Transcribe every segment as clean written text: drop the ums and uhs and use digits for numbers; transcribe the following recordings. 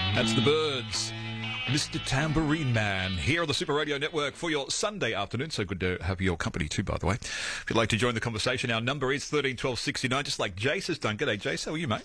That's the Birds. Mr. Tambourine Man here on the Super Radio Network for your Sunday afternoon. So good to have your company too, by the way. If you'd like to join the conversation, our number is 13 12 69, just like Jace has done. G'day, Jace. How are you, mate?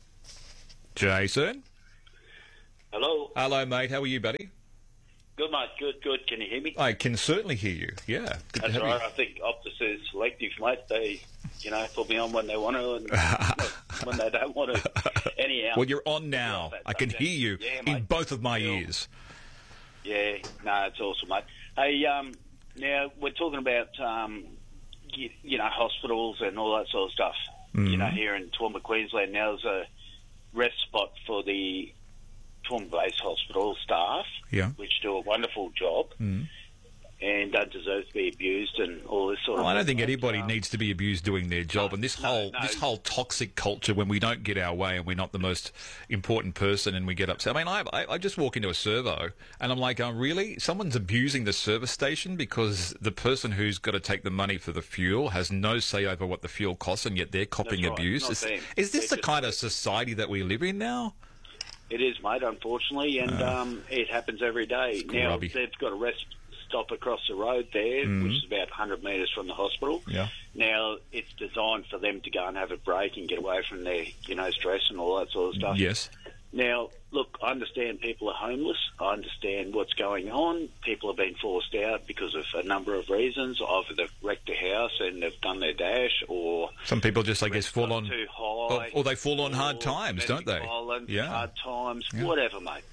Jason? Hello. Hello, mate. How are you, buddy? Good, mate. Good. Can you hear me? I can certainly hear you. Yeah. Good That's to have right. you. I think Optus is selective, mate. They, put me on when they want to and when they don't want to. Anyhow. Well, you're on now. I can hear you in both of my ears. Yeah. No, it's awesome, mate. Hey, now we're talking about, hospitals and all that sort of stuff. Mm-hmm. Here in Toowoomba, Queensland, now there's a rest spot for the Toowoomba-based hospital staff, which do a wonderful job. Mm. And don't deserve to be abused and all this sort of I don't thing. think anybody needs to be abused doing their job. And this whole toxic culture when we don't get our way and we're not the most important person and we get upset. I mean, I just walk into a servo and I'm like, really? Someone's abusing the service station because the person who's got to take the money for the fuel has no say over what the fuel costs and yet they're copping abuse? Is this the kind of society that we live in now? It is, mate, unfortunately, and it happens every day. Now, they've got a rest stop across the road there, which is about 100 metres from the hospital. Yeah. Now, it's designed for them to go and have a break and get away from their, stress and all that sort of stuff. Yes. Now, look, I understand people are homeless. I understand what's going on. People have been forced out because of a number of reasons. Either they've wrecked a house and they've done their dash, or some people just, I guess, fall on too high, or they fall on hard times, don't they? Violence, hard times, whatever, mate.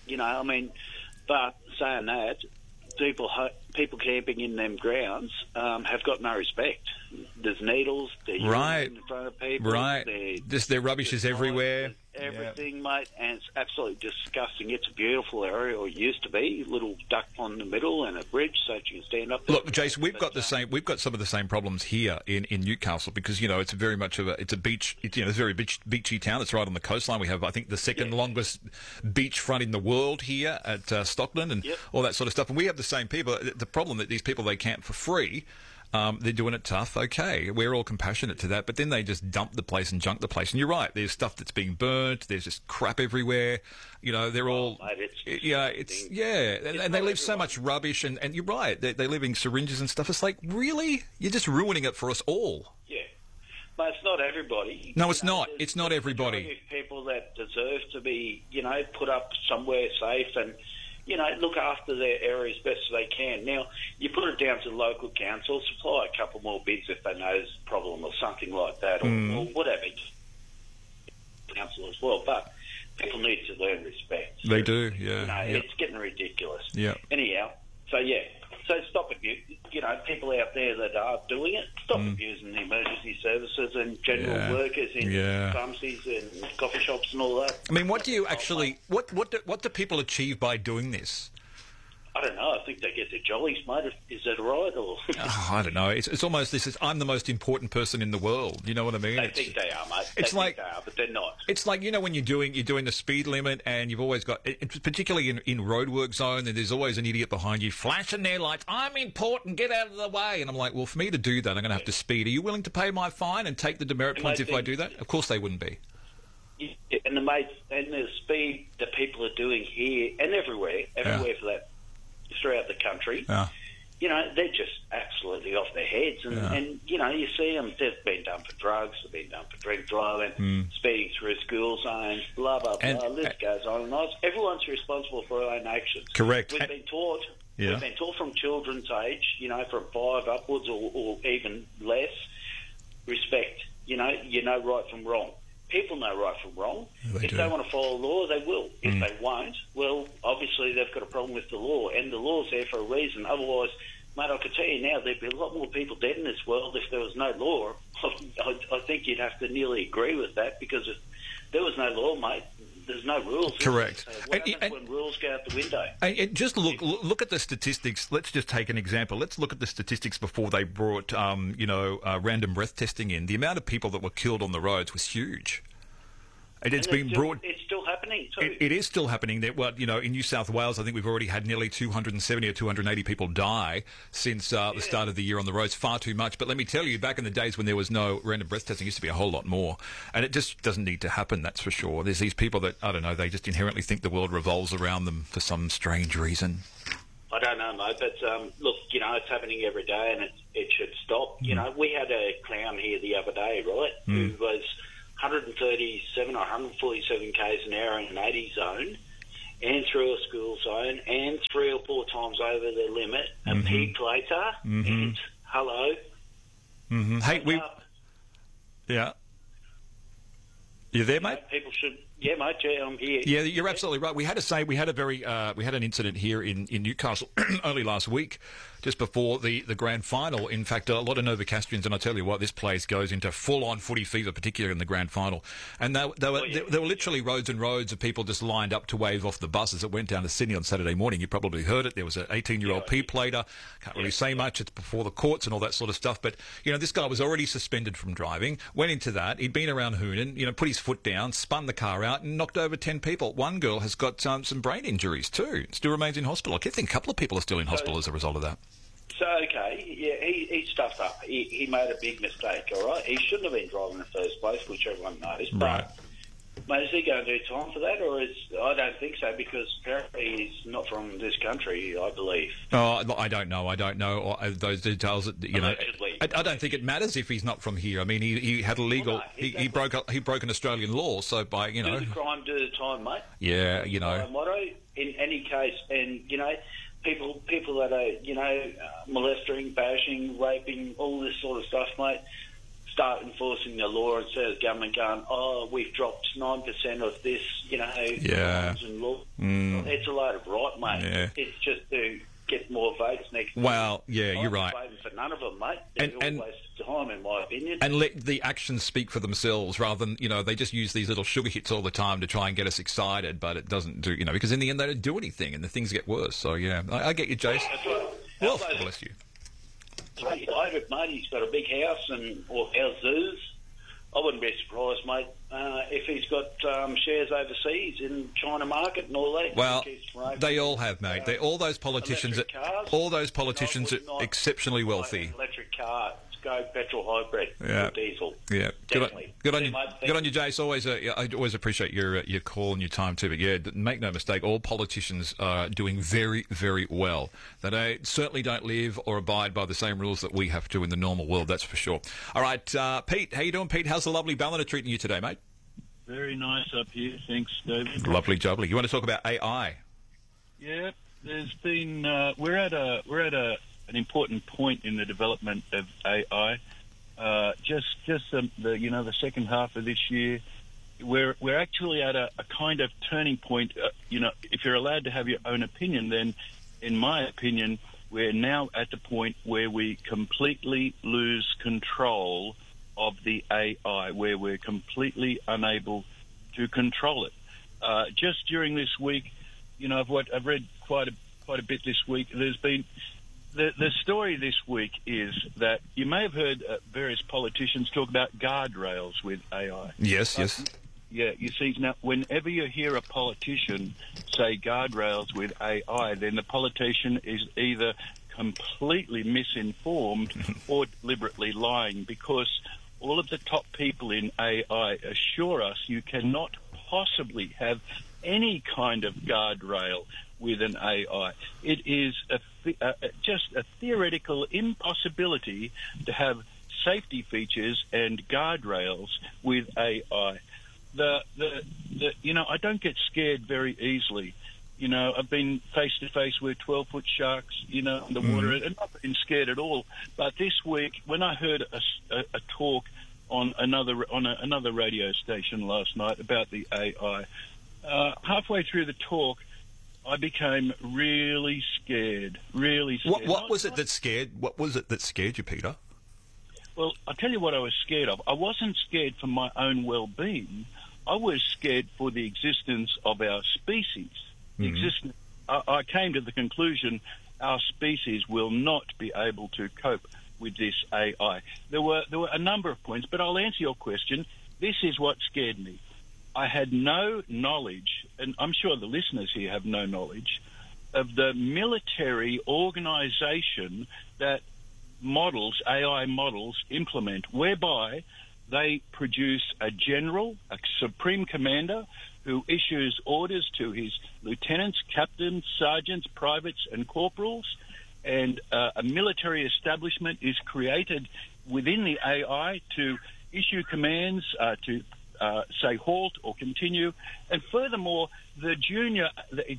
But saying that, people camping in them grounds have got no respect. There's needles, they're in front of people. Right. Their rubbish is everywhere. Everything, mate, and it's absolutely disgusting. It's a beautiful area, or it used to be. A little duck pond in the middle and a bridge so that you can stand up there. Look, Jace, we've got some of the same problems here in Newcastle because, it's very much it's a beach, it's a very beachy town. It's right on the coastline. We have, I think, the second longest beachfront in the world here at Stockton and all that sort of stuff. And we have the same people. The problem that these people, they camp for free. They're doing it tough. Okay, we're all compassionate to that, but then they just dump the place and junk the place. And you're right. There's stuff that's being burnt. There's just crap everywhere. They're all. Mate, and they leave so much rubbish. And you're right. They're leaving syringes and stuff. It's like, really? You're just ruining it for us all. Yeah, but it's not everybody. No, it's not. It's not everybody. People that deserve to be, put up somewhere safe and. Look after their area as best as they can. Now, you put it down to the local council, supply a couple more bids if they know there's a problem or something like that, or whatever. Council as well, but people need to learn respect. They do, yeah. It's getting ridiculous. Yeah. Anyhow, so stop abusing. People out there that are doing it, stop abusing the emergency services and general workers in pharmacies and coffee shops and all that. I mean, what do you actually? What do people achieve by doing this? I don't know. I think they get their jollies, mate. Is that right? Or I don't know. It's almost this is I'm the most important person in the world. You know what I mean? They think they are, mate. It's they think they are, but they're not. It's like when you're doing the speed limit, and you've always got, particularly in roadwork zone, and there's always an idiot behind you flashing their lights. I'm important. Get out of the way. And I'm like, well, for me to do that, I'm going to have to speed. Are you willing to pay my fine and take the demerit points if I do that? Of course, they wouldn't be. And the speed that people are doing here and everywhere for that. Throughout the country, they're just absolutely off their heads, and you see them. They've been done for drugs, they've been done for drink driving, speeding through school zones, blah blah blah. List goes on and on. Everyone's responsible for their own actions. Correct. We've been taught. We've been taught from children's age, from 5 upwards or even less. Respect. You know right from wrong. People know right from wrong. If they want to follow the law, they will. If they won't, well, obviously they've got a problem with the law, and the law's there for a reason. Otherwise, mate, I could tell you now, there'd be a lot more people dead in this world if there was no law. I think you'd have to nearly agree with that, because if there was no law, mate, there's no rules. Correct. So what happens when rules go out the window? And just look at the statistics. Let's just take an example. Let's look at the statistics before they brought, random breath testing in. The amount of people that were killed on the roads was huge. It's been brought. It's still happening. happening too. It is still happening. Well, in New South Wales, I think we've already had nearly 270 or 280 people die since the start of the year on the roads. Far too much. But let me tell you, back in the days when there was no random breath testing, it used to be a whole lot more. And it just doesn't need to happen, that's for sure. There's these people that, I don't know, they just inherently think the world revolves around them for some strange reason. I don't know, mate, but look, it's happening every day and it should stop. We had a clown here the other day, right, who was 137 or 147 k's an hour in an 80 zone and through a school zone and 3 or 4 times over the limit, a peak later, and hello. Hey, yeah. You there, mate? People should... Yeah, mate, I'm here. Yeah, you're absolutely right. We had an incident here in Newcastle only last week, just before the grand final. In fact, a lot of Novocastrians, and I tell you what, this place goes into full-on footy fever, particularly in the grand final. And there were literally roads and roads of people just lined up to wave off the buses that went down to Sydney on Saturday morning. You probably heard it. There was an 18-year-old P-plater. Can't really say much. It's before the courts and all that sort of stuff. But, this guy was already suspended from driving, went into that. He'd been around Hoonan, put his foot down, spun the car out and knocked over 10 people. One girl has got some brain injuries too. Still remains in hospital. I think a couple of people are still in hospital as a result of that. So, okay, yeah, he stuffed up. He made a big mistake, all right? He shouldn't have been driving in the first place, which everyone knows. Right. But, mate, is he going to do time for that? Or I don't think so, because apparently he's not from this country, I believe. Oh, I don't know. Or those details, Allegedly. I don't think it matters if he's not from here. I mean, he had illegal... Well, no, exactly. He broke an Australian law, so by, Do the crime, do the time, mate. Yeah, Motto, in any case, and, people that are, molesting, bashing, raping, all this sort of stuff, mate, start enforcing the law instead of the government going, we've dropped 9% of this, crimes and law. It's a load of rot, mate. Yeah. It's just to get more votes next time. Well, yeah, you're right. I'm voting for none of them, mate. They're all waste of time, in my opinion. And let the actions speak for themselves rather than, they just use these little sugar hits all the time to try and get us excited, but it doesn't do, because in the end they don't do anything and the things get worse. So, yeah, I get you, Jace. That's right. Well, bless you. He's loaded, mate. He's got a big house or houses. I wouldn't be surprised, mate, if he's got shares overseas in China market and all that. Well, they all have, mate. All those politicians are exceptionally wealthy. Electric car. Go petrol hybrid or diesel. Yeah, good on you. Good on you, Jace. I always appreciate your call and your time too. But yeah, make no mistake, all politicians are doing very, very well. They certainly don't live or abide by the same rules that we have to in the normal world. That's for sure. All right, Pete, how you doing, Pete? How's the lovely Ballina treating you today, mate? Very nice up here, thanks, David. Lovely, jubbly. You want to talk about AI? Yeah, there's been we're at an important point in the development of AI. Just the second half of this year, we're actually at a kind of turning point. If you're allowed to have your own opinion, then, in my opinion, we're now at the point where we completely lose control of the AI, where we're completely unable to control it. Just during this week, I've read quite a bit this week. There's been the story this week is that you may have heard various politicians talk about guardrails with AI. Yes. Yeah, you see, now, whenever you hear a politician say guardrails with AI, then the politician is either completely misinformed or deliberately lying, because all of the top people in AI assure us you cannot possibly have any kind of guardrail with an AI. It is just a theoretical impossibility to have safety features and guardrails with AI. I don't get scared very easily. I've been face to face with 12-foot sharks, in the water, and not been scared at all. But this week, when I heard a talk on another radio station last night about the AI, halfway through the talk, I became really scared. Really scared. What was it that scared you, Peter? Well, I'll tell you what I was scared of. I wasn't scared for my own well-being. I was scared for the existence of our species. I came to the conclusion our species will not be able to cope with this AI. There were a number of points, but I'll answer your question. This is what scared me. I had no knowledge and I'm sure the listeners here have no knowledge, of the military organisation that AI models implement, whereby they produce a general, a supreme commander, who issues orders to his lieutenants, captains, sergeants, privates, and corporals, and a military establishment is created within the AI to issue commands to say halt or continue. And furthermore, the junior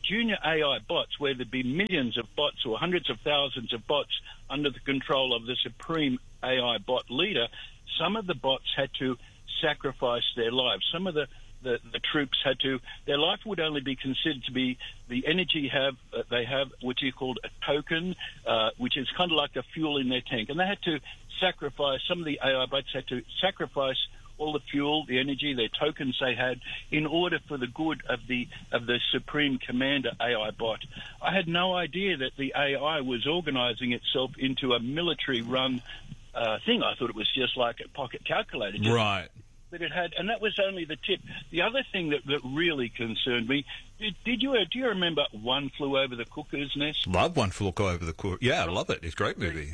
AI bots, where there'd be millions of bots or hundreds of thousands of bots under the control of the supreme AI bot leader, some of the bots had to sacrifice their lives. Some of the troops had to, their life would only be considered to be the energy they have, which is called a token, which is kind of like the fuel in their tank. And they had to sacrifice, some of the AI bots had to sacrifice all the fuel, the energy, their tokens they had, in order for the good of the Supreme Commander AI bot. I had no idea that the AI was organising itself into a military-run thing. I thought it was just like a pocket calculator. Right. But it had, and that was only the tip. The other thing that really concerned me, do you remember One Flew Over the Cuckoo's Nest? Love One Flew Over the Cuckoo's. Yeah, I love it. It's a great movie.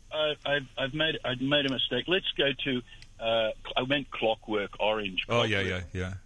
I've made a mistake. Let's go to. I meant Clockwork Orange. Oh yeah.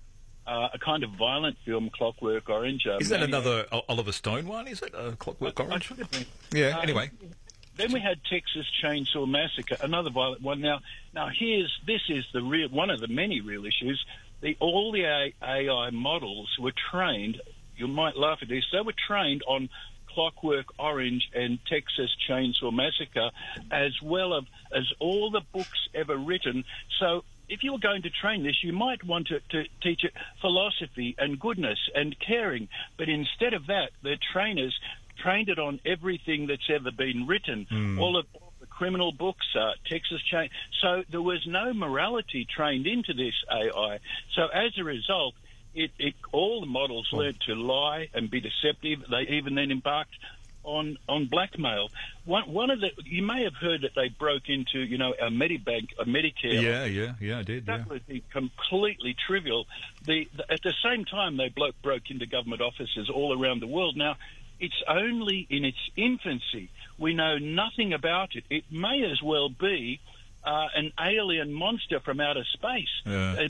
A kind of violent film, Clockwork Orange. Is that another Oliver Stone one? Is it Clockwork Orange? I should have been. Yeah. Anyway. Then we had Texas Chainsaw Massacre, another violent one. Now this is the real one of the many real issues. All the AI models were trained. You might laugh at this. They were trained on Clockwork Orange and Texas Chainsaw Massacre, as well as all the books ever written. So if you were going to train this, you might want to teach it philosophy and goodness and caring. But instead of that, the trainers trained it on everything that's ever been written, all of the criminal books, Texas Chain. So there was no morality trained into this AI. So as a result, all the models learned to lie and be deceptive. They even then embarked on blackmail. One of you may have heard that they broke into, a Medibank, a Medicare. Yeah, I did. That would be completely trivial. At the same time, they broke into government offices all around the world. Now, it's only in its infancy. We know nothing about it. It may as well be an alien monster from outer space. Yeah.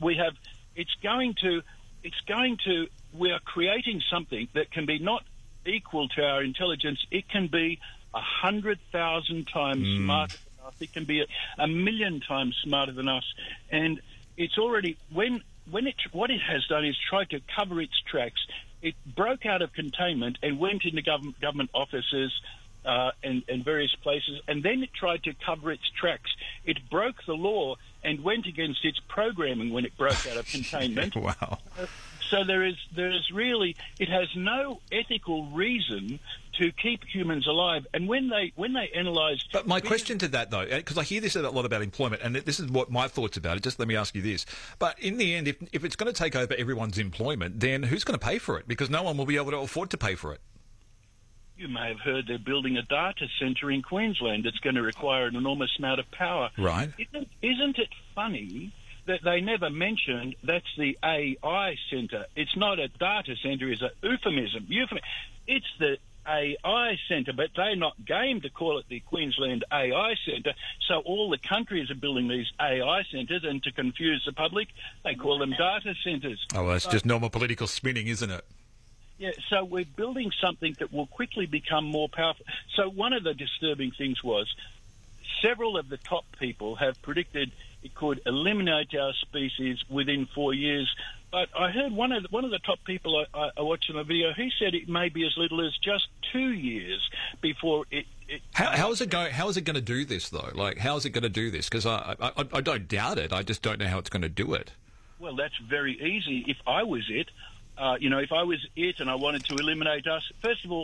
We are creating something that can be not equal to our intelligence. It can be 100,000 times smarter than us. It can be a million times smarter than us. And it's already, what it has done is tried to cover its tracks. It broke out of containment and went into government offices and various places, and then it tried to cover its tracks. It broke the law and went against its programming when it broke out of containment. Wow. So there is really, it has no ethical reason to keep humans alive. And when they analyse... But my question to that, though, because I hear this a lot about employment, and this is what my thoughts about it, just let me ask you this. But in the end, if it's going to take over everyone's employment, then who's going to pay for it? Because no one will be able to afford to pay for it. You may have heard they're building a data centre in Queensland that's going to require an enormous amount of power. Right. Isn't it funny that they never mentioned that's the AI centre? It's not a data centre, it's a euphemism. It's the AI centre, but they're not game to call it the Queensland AI centre. So all the countries are building these AI centres, and to confuse the public, they call them data centres. Oh, well, that's just normal political spinning, isn't it? Yeah, so we're building something that will quickly become more powerful. So one of the disturbing things was several of the top people have predicted it could eliminate our species within 4 years. But I heard one of the top people I watched on a video, he said it may be as little as just 2 years before it How is it going to do this, though? Like, how is it going to do this? Because I don't doubt it. I just don't know how it's going to do it. Well, that's very easy. If I was it, if I was it and I wanted to eliminate us, first of all,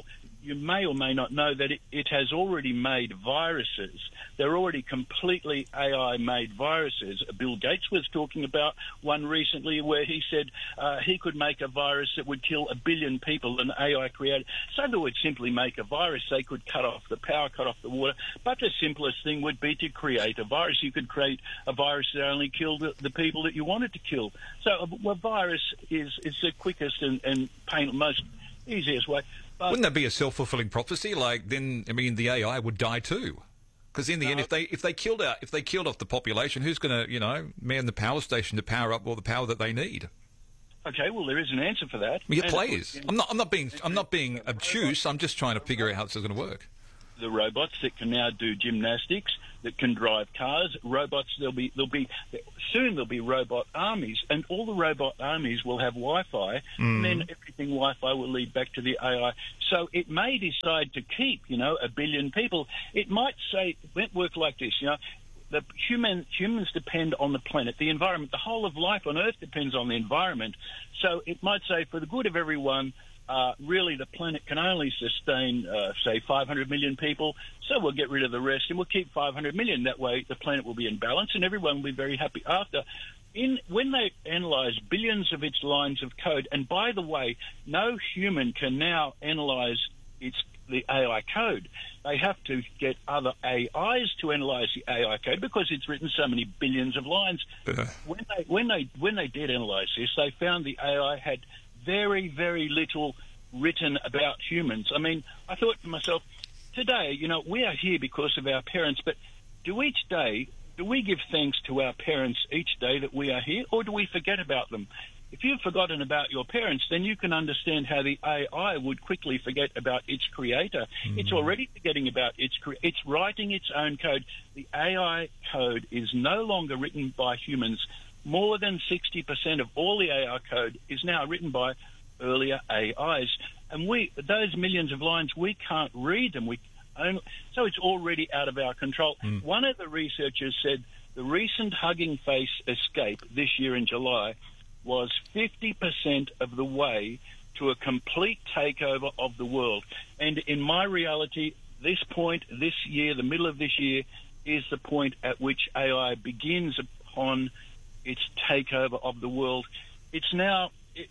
you may or may not know that it has already made viruses. They're already completely AI-made viruses. Bill Gates was talking about one recently where he said he could make a virus that would kill 1 billion people, an AI created. So they would simply make a virus. They could cut off the power, cut off the water. But the simplest thing would be to create a virus. You could create a virus that only killed the people that you wanted to kill. So a virus is the quickest and most easiest way. But wouldn't that be a self-fulfilling prophecy? Like, then, I mean, the AI would die too. Because in the end, if they killed off the population, who's going to, man the power station to power up all the power that they need? Okay, well, there is an answer for that. Well, yeah, please. I'm not being obtuse. I'm just trying to figure out how this is going to work. The robots that can now do gymnastics, that can drive cars, robots. Soon there'll be robot armies, and all the robot armies will have Wi-Fi, and then everything Wi-Fi will lead back to the AI. So it may decide to keep, 1 billion people. It might say, it won't work like this, The humans depend on the planet, the environment. The whole of life on Earth depends on the environment. So it might say, for the good of everyone, really the planet can only sustain, say, 500 million people, so we'll get rid of the rest and we'll keep 500 million. That way the planet will be in balance and everyone will be very happy after. When they analyse billions of its lines of code, and by the way, no human can now analyse the AI code. They have to get other AIs to analyse the AI code because it's written so many billions of lines. When they did analyse this, they found the AI had very, very little written about humans. I mean, I thought to myself, today, we are here because of our parents, but do we give thanks to our parents each day that we are here, or do we forget about them? If you've forgotten about your parents, then you can understand how the AI would quickly forget about its creator. It's already forgetting about it's writing its own code. The AI code is no longer written by humans. More than 60% of all the AI code is now written by earlier AIs. And those millions of lines, we can't read them. So it's already out of our control. One of the researchers said the recent Hugging Face escape this year in July was 50% of the way to a complete takeover of the world. And in my reality, this point, this year, the middle of this year, is the point at which AI begins upon its takeover of the world. The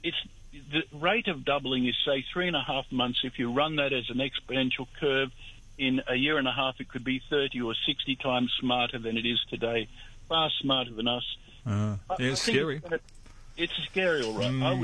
rate of doubling is, say, 3.5 months. If you run that as an exponential curve, in a year and a half, it could be 30 or 60 times smarter than it is today, far smarter than us. It's scary. It's scary, all right.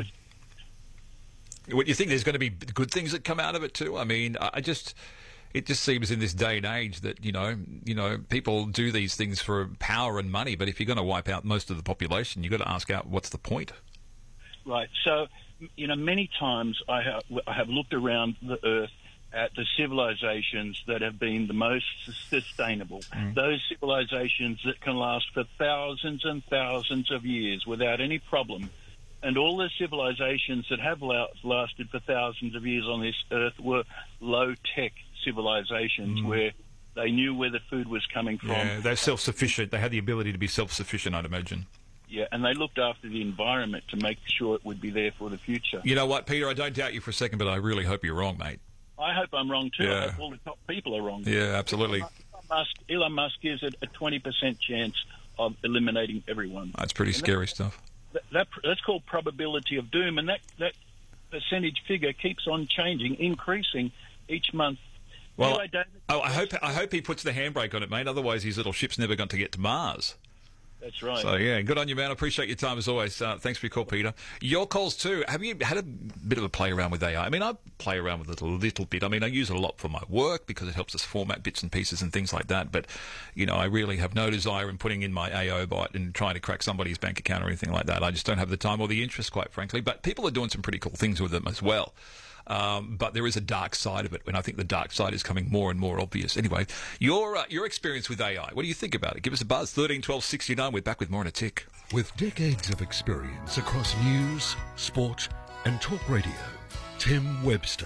What, you think there's going to be good things that come out of it too? I mean, it just seems in this day and age that, people do these things for power and money, but if you're going to wipe out most of the population, you've got to ask out what's the point? Right. So, many times I have looked around the Earth at the civilizations that have been the most sustainable, those civilizations that can last for thousands and thousands of years without any problem. And all the civilizations that have lasted for thousands of years on this Earth were low-tech civilizations where they knew where the food was coming from. Yeah, they're self-sufficient. They had the ability to be self-sufficient, I'd imagine. Yeah, and they looked after the environment to make sure it would be there for the future. You know what, Peter? I don't doubt you for a second, but I really hope you're wrong, mate. I hope I'm wrong too. I hope all the top people are wrong. Yeah, absolutely. Elon Musk gives it a 20% chance of eliminating everyone. That's pretty scary stuff. That's called probability of doom, and that percentage figure keeps on changing, increasing each month. Well, anyway, David, I hope he puts the handbrake on it, mate. Otherwise, his little ship's never going to get to Mars. That's right. So, yeah, good on you, man. I appreciate your time as always. Thanks for your call, Peter. Your calls too. Have you had a bit of a play around with AI? I mean, I play around with it a little bit. I mean, I use it a lot for my work because it helps us format bits and pieces and things like that. But, I really have no desire in putting in my AO bot and trying to crack somebody's bank account or anything like that. I just don't have the time or the interest, quite frankly. But people are doing some pretty cool things with them as well. But there is a dark side of it, and I think the dark side is coming more and more obvious. Anyway, your experience with AI, what do you think about it? Give us a buzz, 13 12 69. We're back with more in a tick. With decades of experience across news, sport and talk radio, Tim Webster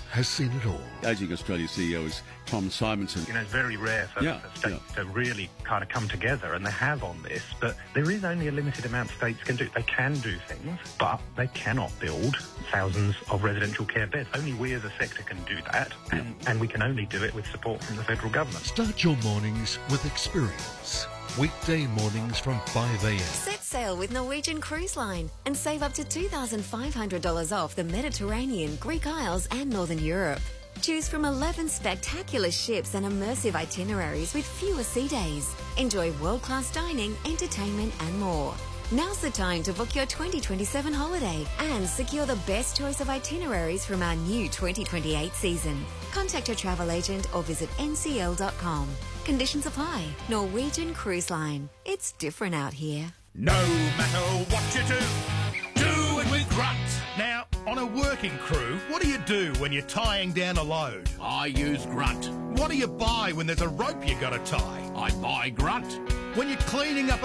has seen it all. Ageing Australia CEO is Tom Simonson. You know, it's very rare for states to really kind of come together, and they have on this, but there is only a limited amount states can do. They can do things, but they cannot build thousands of residential care beds. Only we as a sector can do that, and we can only do it with support from the federal government. Start your mornings with experience. Weekday mornings from 5 a.m. Set sail with Norwegian Cruise Line and save up to $2,500 off the Mediterranean, Greek Isles and Northern Europe. Choose from 11 spectacular ships and immersive itineraries with fewer sea days. Enjoy world-class dining, entertainment and more. Now's the time to book your 2027 holiday and secure the best choice of itineraries from our new 2028 season. Contact your travel agent or visit ncl.com. Conditions apply. Norwegian Cruise Line. It's different out here. No matter what you do it with Grunt. Now, on a working crew, what do when you're tying down a load? I use Grunt. What do you buy when there's a rope you got to tie? I buy Grunt. When you're cleaning up